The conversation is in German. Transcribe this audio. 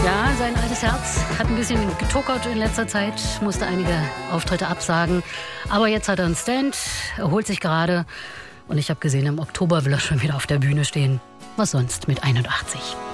Ja, sein altes Herz hat ein bisschen getuckert in letzter Zeit, musste einige Auftritte absagen. Aber jetzt hat er einen Stand, erholt sich gerade. Und ich habe gesehen, im Oktober will er schon wieder auf der Bühne stehen. Was sonst mit 81.